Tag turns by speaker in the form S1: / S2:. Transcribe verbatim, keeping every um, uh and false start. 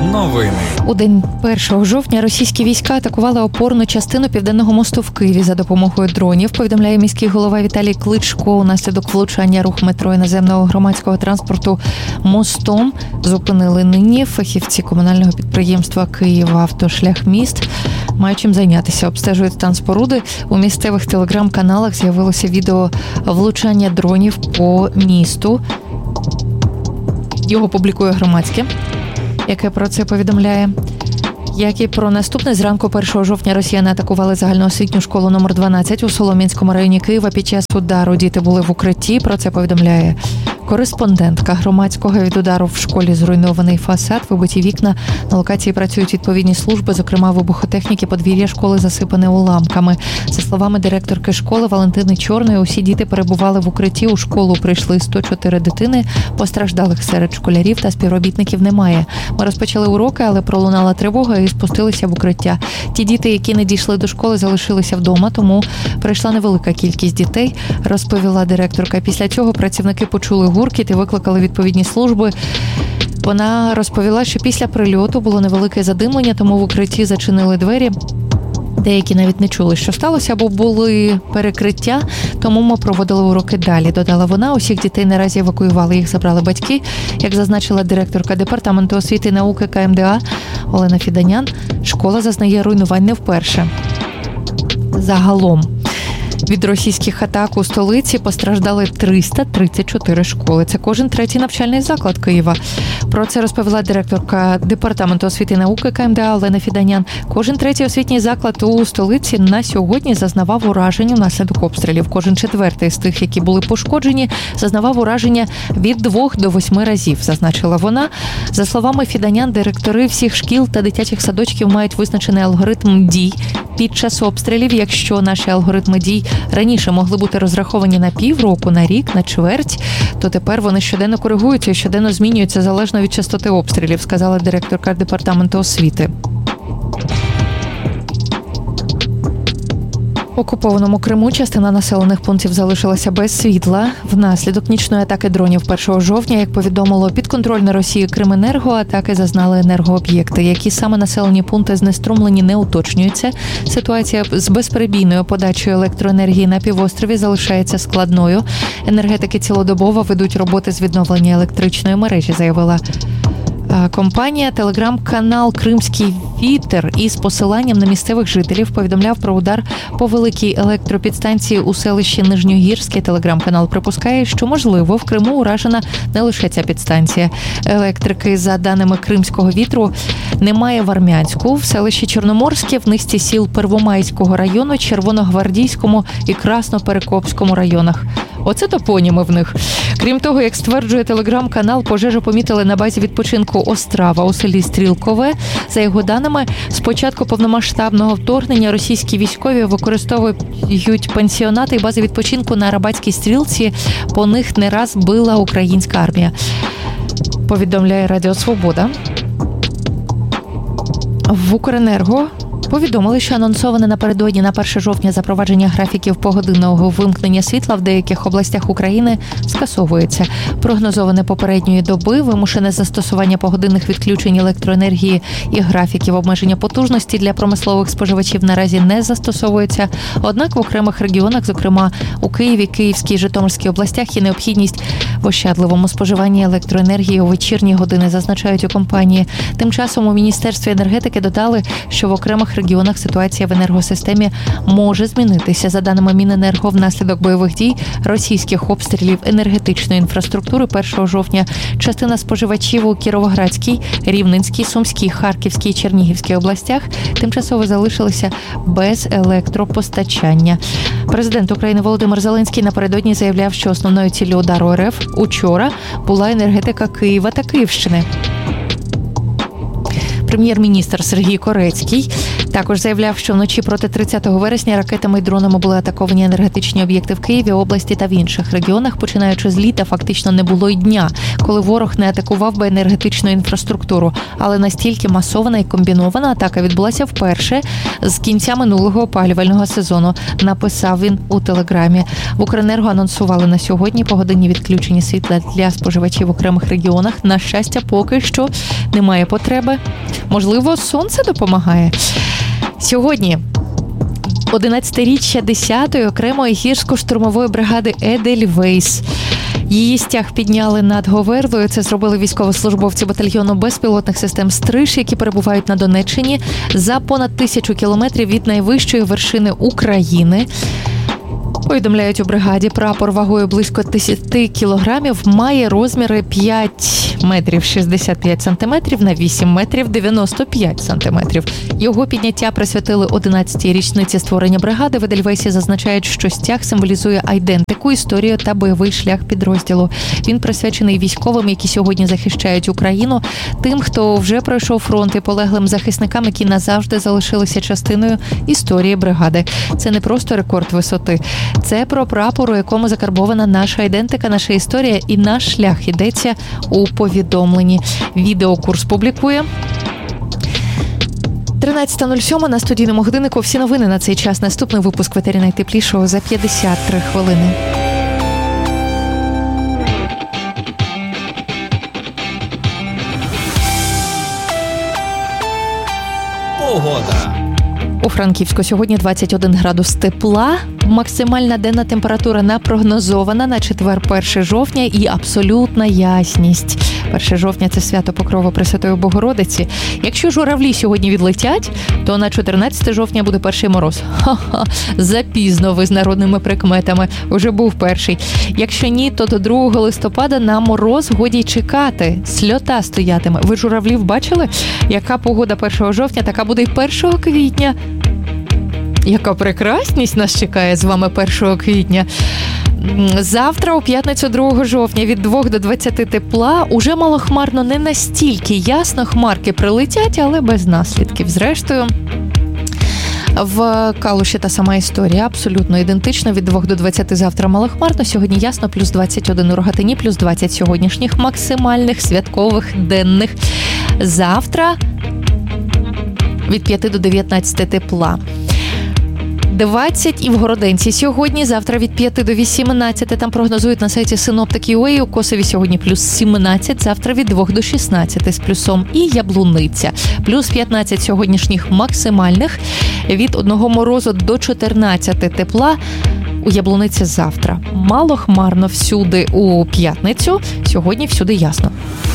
S1: Новини.
S2: У день першого жовтня російські війська атакували опорну частину Південного мосту в Києві за допомогою дронів, повідомляє міський голова Віталій Кличко. Унаслідок влучання рух метро і наземного громадського транспорту мостом зупинили нині. Фахівці комунального підприємства «Київавтошляхміст» мають чим зайнятися. Обстежують стан споруди. У місцевих телеграм-каналах з'явилося відео влучання дронів по місту. Його публікує громадське, яке про це повідомляє. Як і про наступне, зранку першого жовтня росіяни атакували загальноосвітню школу номер дванадцять у Солом'янському районі Києва. Під час удару діти були в укритті, про це повідомляє кореспондентка громадського. Від удару в школі зруйнований фасад, вибиті вікна. На локації працюють відповідні служби, зокрема вибухотехніки. Подвір'я школи засипане уламками. За словами директорки школи Валентини Чорної, усі діти перебували в укритті. У школу прийшли сто чотири дитини. Постраждалих серед школярів та співробітників немає. Ми розпочали уроки, але пролунала тривога і спустилися в укриття. Ті діти, які не дійшли до школи, залишилися вдома, тому прийшла невелика кількість дітей, розповіла директорка. Після цього працівники почули гуркіт і викликали відповідні служби. Вона розповіла, що після прильоту було невелике задимлення, тому в укритті зачинили двері. Деякі навіть не чули, що сталося, або були перекриття, тому ми проводили уроки далі, додала вона. Усіх дітей наразі евакуювали, їх забрали батьки. Як зазначила директорка департаменту освіти і науки ка ем де а Олена Фіданян, школа зазнає руйнувань не вперше. Загалом від російських атак у столиці постраждали триста тридцять чотири школи. Це кожен третій навчальний заклад Києва. Про це розповіла директорка департаменту освіти і науки ка ем де а Олена Фіданян. Кожен третій освітній заклад у столиці на сьогодні зазнавав уражень внаслідок обстрілів. Кожен четвертий з тих, які були пошкоджені, зазнавав ураження від двох до восьми разів, зазначила вона. За словами Фіданян, директори всіх шкіл та дитячих садочків мають визначений алгоритм дій під час обстрілів. Якщо наші алгоритми дій раніше могли бути розраховані на півроку, на рік, на чверть, то тепер вони щоденно коригуються і щоденно змінюються залежно від частоти обстрілів, сказала директорка департаменту освіти. В окупованому Криму частина населених пунктів залишилася без світла внаслідок нічної атаки дронів першого жовтня. Як повідомило підконтрольне Росії Крименерго, атаки зазнали енергооб'єкти. Які саме населені пункти знеструмлені, не уточнюється. Ситуація з безперебійною подачею електроенергії на півострові залишається складною. Енергетики цілодобово ведуть роботи з відновлення електричної мережі, заявила компанія. Телеграм-канал «Кримський вітер» із посиланням на місцевих жителів повідомляв про удар по великій електропідстанції у селищі Нижньогірське. Телеграм-канал припускає, що, можливо, в Криму уражена не лише ця підстанція. Електрики, за даними «Кримського вітру», немає в Армянську, в селищі Чорноморське, в низці сіл Первомайського району, Червоногвардійському і Красноперекопському районах. Оце топоніми в них. Крім того, як стверджує телеграм-канал, пожежу помітили на базі відпочинку Острава у селі Стрілкове. За його даними, з початку повномасштабного вторгнення російські військові використовують пансіонати і бази відпочинку на Арабатській стрілці. По них не раз била українська армія, повідомляє Радіо Свобода. В Укренерго повідомили, що анонсоване напередодні на перше жовтня запровадження графіків погодинного вимкнення світла в деяких областях України скасовується. Прогнозоване попередньої доби вимушене застосування погодинних відключень електроенергії і графіків обмеження потужності для промислових споживачів наразі не застосовується. Однак в окремих регіонах, зокрема у Києві, Київській і Житомирській областях, є необхідність в ощадливому споживанні електроенергії у вечірні години, зазначають у компанії. Тим часом у Міністерстві енергетики додали, що в окремих регіонах ситуація в енергосистемі може змінитися. За даними Міненерго, внаслідок бойових дій, російських обстрілів енергетичної інфраструктури першого жовтня частина споживачів у Кіровоградській, Рівненській, Сумській, Харківській і Чернігівській областях тимчасово залишилися без електропостачання. Президент України Володимир Зеленський напередодні заявляв, що основною ціллю удару ер еф учора була енергетика Києва та Київщини. Прем'єр-міністр Сергій Корецький також заявляв, що вночі проти тридцятого вересня ракетами і дронами були атаковані енергетичні об'єкти в Києві, області та в інших регіонах. Починаючи з літа, фактично не було й дня, коли ворог не атакував би енергетичну інфраструктуру. Але настільки масована і комбінована атака відбулася вперше з кінця минулого опалювального сезону, написав він у Телеграмі. В Укренерго анонсували на сьогодні погодинні відключення світла для споживачів в окремих регіонах. На щастя, поки що немає потреби. Можливо, сонце допомагає. Сьогодні одинадцятиріччя десятої окремої гірсько-штурмової бригади «Едельвейс». Її стяг підняли над Говерлою. Це зробили військовослужбовці батальйону безпілотних систем «Стриж», які перебувають на Донеччині за понад тисячу кілометрів від найвищої вершини України. Повідомляють у бригаді, прапор вагою близько десять кілограмів має розміри п'ять метрів шістдесят п'ять сантиметрів на вісім метрів дев'яносто п'ять сантиметрів. Його підняття присвятили одинадцятій річниці створення бригади. В Едельвейсі зазначають, що стяг символізує айдентику, історію та бойовий шлях підрозділу. Він присвячений військовим, які сьогодні захищають Україну, тим, хто вже пройшов фронт, і полеглим захисникам, які назавжди залишилися частиною історії бригади. Це не просто рекорд висоти. Це про прапор, у якому закарбована наша ідентика, наша історія і наш шлях, йдеться у повідомленні. Відеокурс публікує. тринадцята нуль сім на студійному годиннику. Всі новини на цей час. Наступний випуск в етері найтеплішого за п'ятдесят три хвилини.
S1: Погода.
S2: У Франківську сьогодні двадцять один градус тепла. Максимальна денна температура напрогнозована на четвер, перше жовтня, і абсолютна ясність. перше жовтня – це свято Покрова Пресвятої Богородиці. Якщо журавлі сьогодні відлетять, то на чотирнадцяте жовтня буде перший мороз. Ха-ха, запізно ви з народними прикметами. Уже був перший. Якщо ні, то до другого листопада на мороз годі чекати. Сльота стоятиме. Ви журавлів бачили? Яка погода першого жовтня, така буде й першого квітня. Яка прекрасність нас чекає з вами першого квітня. Завтра, у п'ятницю другого жовтня, від двох до двадцяти тепла. Уже малохмарно, не настільки ясно, хмарки прилетять, але без наслідків. Зрештою, в Калуші та сама історія, абсолютно ідентична. Від двох до двадцяти завтра малохмарно, сьогодні ясно, плюс двадцять один у Рогатині, плюс двадцять сьогоднішніх максимальних святкових денних. Завтра від п'яти до дев'ятнадцяти тепла. двадцять і в Городенці сьогодні, завтра від п'яти до вісімнадцяти. Там прогнозують на сайті Синоптики точка ю а. У Косові сьогодні плюс сімнадцять, завтра від двох до шістнадцяти з плюсом. І Яблуниця. Плюс п'ятнадцять сьогоднішніх максимальних, від одного морозу до чотирнадцяти тепла. У Яблуниці завтра. Мало хмарно всюди у п'ятницю, сьогодні всюди ясно.